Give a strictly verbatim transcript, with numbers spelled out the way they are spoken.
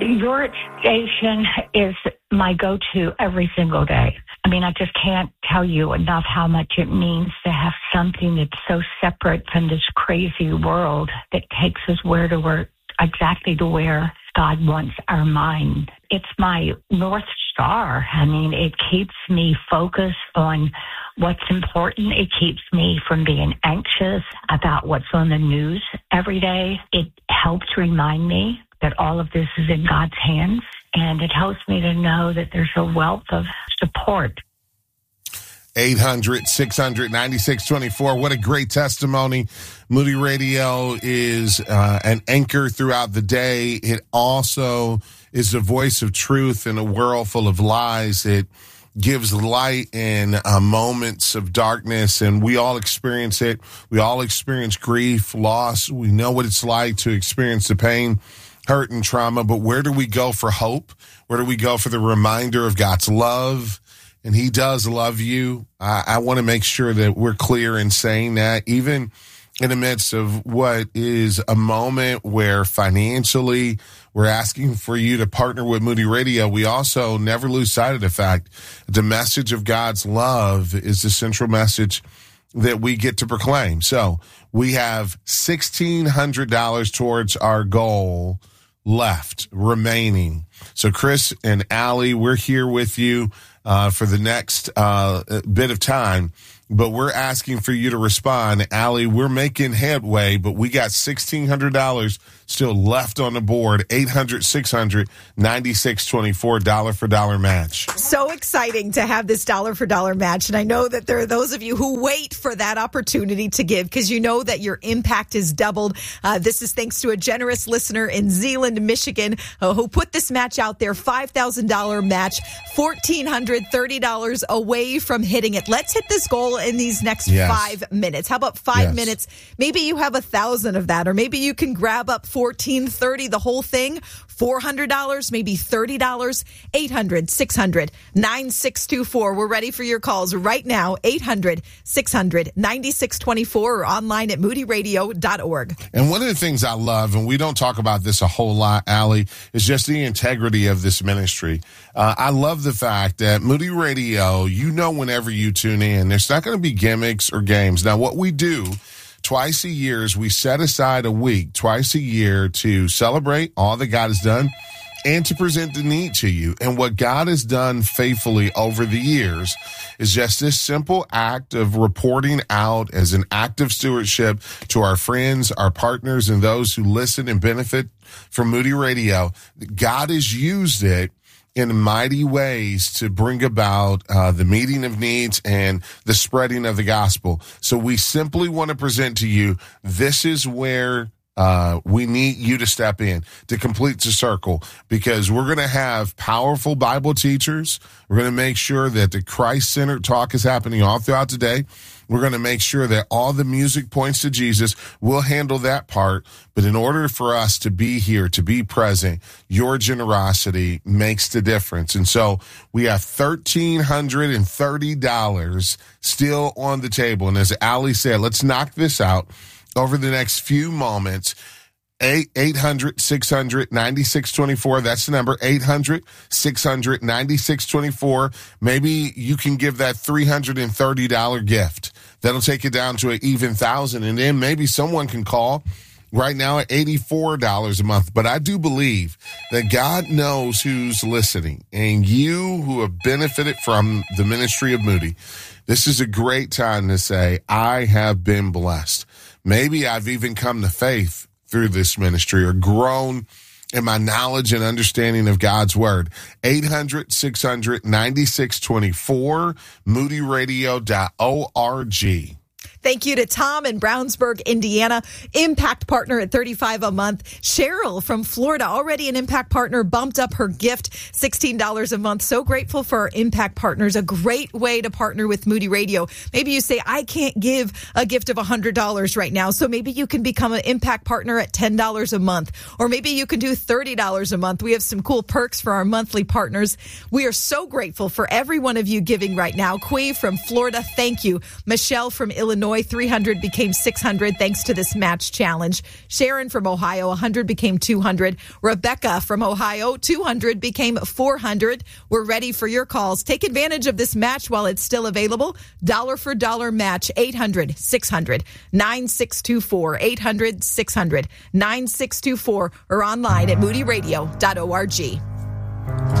Your station is my go-to every single day. I mean, I just can't tell you enough how much it means to have something that's so separate from this crazy world that takes us where to where, exactly to where God wants our mind. It's my North Star. I mean, it keeps me focused on what's important. It keeps me from being anxious about what's on the news every day. It helps remind me that all of this is in God's hands, and it helps me to know that there's a wealth of support. eight hundred, six hundred, ninety-six twenty-four. What a great testimony. Moody Radio is uh, an anchor throughout the day. It also is the voice of truth in a world full of lies. It gives light in uh, moments of darkness, and we all experience it. We all experience grief, loss. We know what it's like to experience the pain, hurt, and trauma, but where do we go for hope? Where do we go for the reminder of God's love? And he does love you. I, I want to make sure that we're clear in saying that, even in the midst of what is a moment where financially we're asking for you to partner with Moody Radio. We also never lose sight of the fact the message of God's love is the central message that we get to proclaim. So we have sixteen hundred dollars towards our goal left, remaining. So Chris and Allie, we're here with you uh, for the next uh, bit of time, but we're asking for you to respond. Allie, we're making headway, but we got sixteen hundred dollars still left on the board. eight hundred, six hundred, ninety-six twenty-four, dollar for dollar match. So exciting to have this dollar for dollar match. And I know that there are those of you who wait for that opportunity to give because you know that your impact is doubled. Uh, this is thanks to a generous listener in Zeeland, Michigan, uh, who put this match out there, five thousand dollars match, one thousand four hundred thirty dollars away from hitting it. Let's hit this goal in these next yes. five minutes. How about five yes. minutes? Maybe you have a thousand of that, or maybe you can grab up fourteen thirty, the whole thing, four hundred dollars, maybe thirty dollars, eight hundred, six hundred, nine six two four. We're ready for your calls right now, eight hundred, six hundred, ninety-six twenty-four, or online at moody radio dot org. And one of the things I love, and we don't talk about this a whole lot, Allie, is just the integrity of this ministry. Uh, I love the fact that Moody Radio, you know whenever you tune in, there's not going to be gimmicks or games. Now, what we do twice a year is we set aside a week, twice a year, to celebrate all that God has done and to present the need to you. And what God has done faithfully over the years is just this simple act of reporting out as an act of stewardship to our friends, our partners, and those who listen and benefit from Moody Radio. God has used it in mighty ways to bring about uh, the meeting of needs and the spreading of the gospel. So we simply want to present to you, this is where uh, we need you to step in to complete the circle, because we're going to have powerful Bible teachers. We're going to make sure that the Christ-centered talk is happening all throughout the day. We're going to make sure that all the music points to Jesus. We'll handle that part. But in order for us to be here, to be present, your generosity makes the difference. And so we have one thousand three hundred thirty dollars still on the table. And as Allie said, let's knock this out over the next few moments. eight hundred, six hundred, ninety-six twenty-four. That's the number, eight hundred, six hundred, ninety-six twenty-four. Maybe you can give that three hundred thirty dollars gift. That'll take it down to an even thousand. And then maybe someone can call right now at eighty-four dollars a month. But I do believe that God knows who's listening. And you who have benefited from the ministry of Moody, this is a great time to say, I have been blessed. Maybe I've even come to faith through this ministry, or grown in my knowledge and understanding of God's word. eight hundred, six hundred, ninety-six twenty-four, moody radio dot org. Thank you to Tom in Brownsburg, Indiana, Impact Partner at thirty-five dollars a month. Cheryl from Florida, already an Impact Partner, bumped up her gift, sixteen dollars a month. So grateful for our Impact Partners. A great way to partner with Moody Radio. Maybe you say, I can't give a gift of one hundred dollars right now, so maybe you can become an Impact Partner at ten dollars a month. Or maybe you can do thirty dollars a month. We have some cool perks for our monthly partners. We are so grateful for every one of you giving right now. Quee from Florida, thank you. Michelle from Illinois, Illinois, three hundred became six hundred thanks to this match challenge. Sharon from Ohio, one hundred became two hundred. Rebecca from Ohio, two hundred became four hundred. We're ready for your calls. Take advantage of this match while it's still available. Dollar for dollar match, eight hundred, six hundred, nine six two four, eight hundred, six hundred, nine six two four, or online at moody radio dot org.